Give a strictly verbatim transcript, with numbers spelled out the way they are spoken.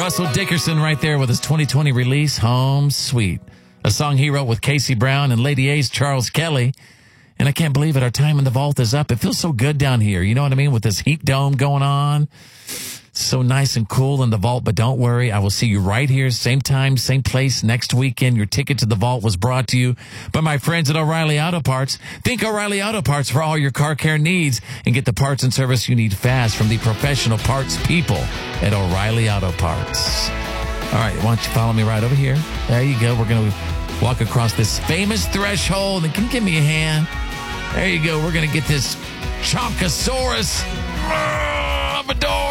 Russell Dickerson right there with his twenty twenty release, Home Sweet. A song he wrote with Casey Brown and Lady A's Charles Kelly. And I can't believe it. Our time in the vault is up. It feels so good down here. You know what I mean? With this heat dome going on. So nice and cool in the vault. But don't worry. I will see you right here. Same time, same place next weekend. Your ticket to the vault was brought to you by my friends at O'Reilly Auto Parts. Think O'Reilly Auto Parts for all your car care needs and get the parts and service you need fast from the professional parts people at O'Reilly Auto Parts. All right. Why don't you follow me right over here? There you go. We're going to walk across this famous threshold. And can you give me a hand? There you go. We're going to get this Chonkosaurus. Up a door.